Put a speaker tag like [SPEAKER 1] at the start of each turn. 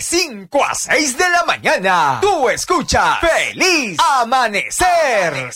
[SPEAKER 1] 5 a 6 de la mañana. Tú escuchas Feliz Amanecer.